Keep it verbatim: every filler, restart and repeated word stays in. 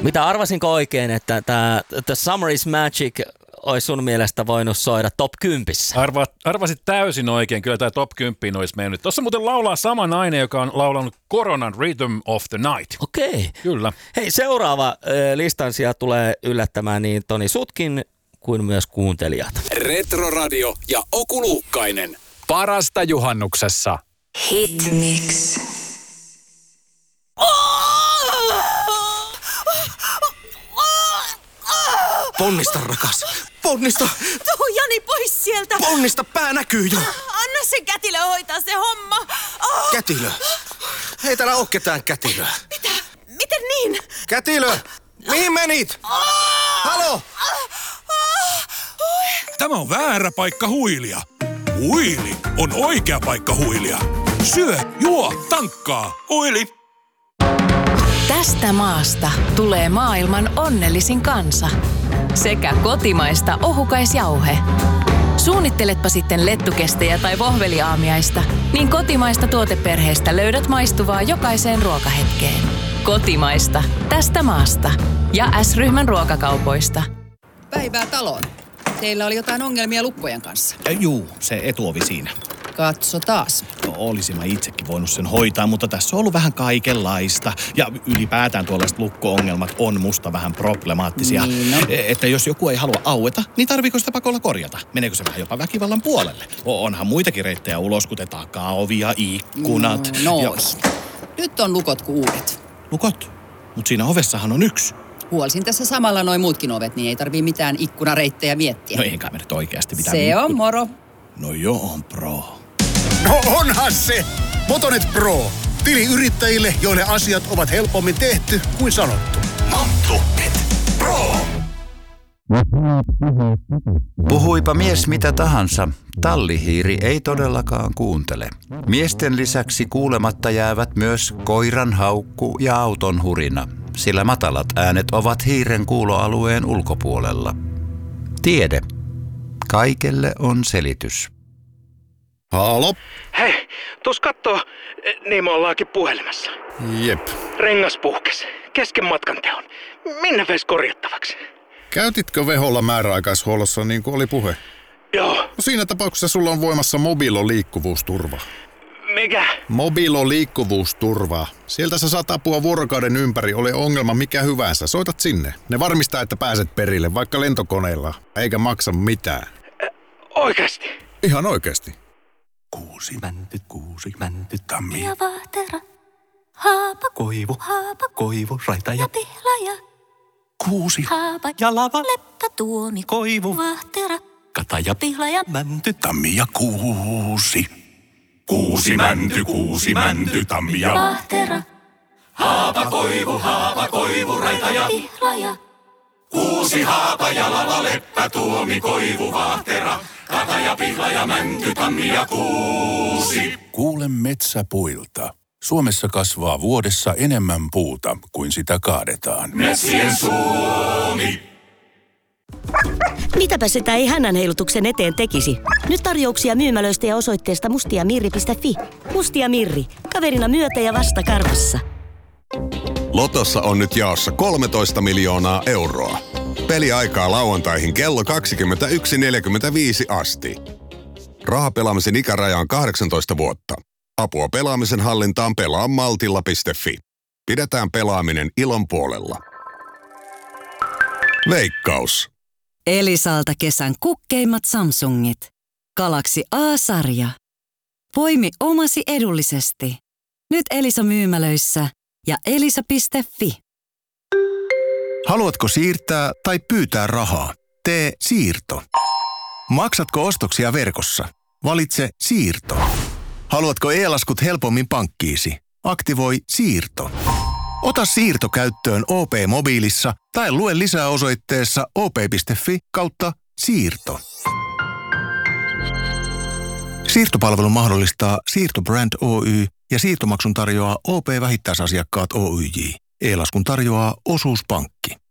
Mitä arvasinko oikein, että tämä The Summer is Magic olisi sun mielestä voinut soida top kympissä? Arva, arvasit täysin oikein. Kyllä tämä top kymppiin olisi mennyt. Tuossa muuten laulaa sama nainen, joka on laulanut Koronan Rhythm of the Night. Okei. Kyllä. Hei, seuraava äh, listan sija tulee yllättämään niin Toni sutkin kuin myös kuuntelijat. Retroradio ja Oku Luukkainen. Parasta juhannuksessa. Hitmix. Ponnista, rakas. Ponnista. Tuu Jani pois sieltä. Ponnista, pää näkyy jo. Anna sen kätilö hoitaa se homma. Oh. Kätilö. Ei täällä oo ketään kätilöä. Mitä? Miten niin? Kätilö. Mihin menit? Oh. Halo. Oh. Oh. Tämä on väärä paikka huilia. Huili on oikea paikka huilia. Syö, juo, tankkaa. Huili. Tästä maasta tulee maailman onnellisin kansa. Sekä kotimaista ohukaisjauhe. Suunnitteletpa sitten lettukestejä tai vohveliaamiaista, niin kotimaista tuoteperheestä löydät maistuvaa jokaiseen ruokahetkeen. Kotimaista. Tästä maasta. Ja S-ryhmän ruokakaupoista. Päivää taloon. Teillä oli jotain ongelmia lukkojen kanssa. Äh, juu, se etuovi siinä. Katso taas. No, olisin mä itsekin voinut sen hoitaa, mutta tässä on ollut vähän kaikenlaista. Ja ylipäätään tuollaiset lukko-ongelmat on musta vähän problemaattisia. Niin no. E- että jos joku ei halua aueta, niin tarviiko sitä pakolla korjata? Meneekö se vähän jopa väkivallan puolelle? O- onhan muitakin reittejä ulos, kuten takaovi ja ikkunat. No, ja... Nyt on lukot kuin uudet. Lukot? Mut siinä ovessahan on yksi. Huolsin tässä samalla noin muutkin ovet, niin ei tarvii mitään ikkunareittejä miettiä. No eikä me nyt oikeasti mitään. Se vinkku... on moro. No joo, on pro. No onhan se! Motonet Pro. Tili yrittäjille, joille asiat ovat helpommin tehty kuin sanottu. Motonet Pro. Puhuipa mies mitä tahansa, tallihiiri ei todellakaan kuuntele. Miesten lisäksi kuulematta jäävät myös koiran haukku ja auton hurina, sillä matalat äänet ovat hiiren kuuloalueen ulkopuolella. Tiede. Kaikelle on selitys. Halo? Hei, tuus kattoo, niin me ollaankin puhelimessa. Jep. Rengas puhkes, kesken matkan teon. Minne veis korjattavaksi? Käytitkö Veholla määräaikaishuollossa niin kuin oli puhe? Joo. No siinä tapauksessa sulla on voimassa Mobilo liikkuvuusturva. Mikä? Mobilo liikkuvuusturva. Sieltä sä saat apua vuorokauden ympäri, ole ongelma mikä hyvänsä. Soitat sinne. Ne varmistaa, että pääset perille, vaikka lentokoneella, eikä maksa mitään. Ä, oikeasti? Ihan oikeasti. Kuusi mänty, kuusi mänty, tammi. Ja vahtera. Haapa. Koivu. Haapa. Koivu, raita ja Ja pihlaja. kuusi. Haapa. Ja lava. Leppä tuomi. Koivu. Vahtera. Kata ja Pihlaja. mänty, tammi ja kuusi. Kuusi mänty, kuusi mänty, tammi ja Vahtera. haapa, koivu, haapa, koivu, raita ja Pihlaja. kuusi haapa ja lava, leppä, tuomi, koivu, vahtera. Kata ja pihla ja mänty, tammi ja kuusi. Kuule metsäpuilta. Suomessa kasvaa vuodessa enemmän puuta kuin sitä kaadetaan. Metsien Suomi. Mitäpä sitä ei hännän heilutuksen eteen tekisi? Nyt tarjouksia myymälöistä ja osoitteesta mustiamirri piste fi. Mustia Mirri. Kaverina myötä ja vasta karvassa. Lotossa on nyt jaossa kolmetoista miljoonaa euroa. Peliaikaa lauantaihin kello kaksikymmentäyksi neljäkymmentäviisi asti. Rahapelaamisen ikäraja on kahdeksantoista vuotta. Apua pelaamisen hallintaan pelaa maltilla piste fi. Pidetään pelaaminen ilon puolella. Veikkaus. Elisalta kesän kukkeimmat Samsungit. Galaxy A-sarja. Poimi omasi edullisesti. Nyt Elisa myymälöissä ja elisa piste fi. Haluatko siirtää tai pyytää rahaa? Tee siirto. Maksatko ostoksia verkossa? Valitse siirto. Haluatko e-laskut helpommin pankkiisi? Aktivoi siirto. Ota siirto käyttöön O P-mobiilissa tai lue lisää osoitteessa o p piste fi kautta siirto. Siirtopalvelu mahdollistaa Siirto Brand Oy ja siirtomaksun tarjoaa O P-vähittäisasiakkaat Oyj. E-laskun tarjoaa Osuuspankki.